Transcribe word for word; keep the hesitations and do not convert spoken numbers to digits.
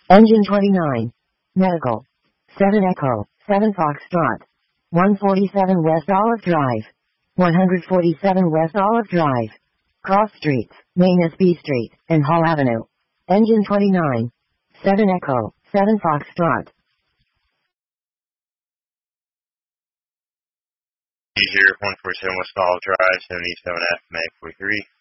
Engine twenty-nine. Medical. seven Echo, seven Foxtrot. one forty-seven West Olive Drive. one forty-seven West Olive Drive. Cross Streets, Main S B Street, and Hall Avenue. Engine twenty-nine. seven Echo, seven Foxtrot. Here, one forty-seven West Olive Drive, seventy-seven F, May forty-three.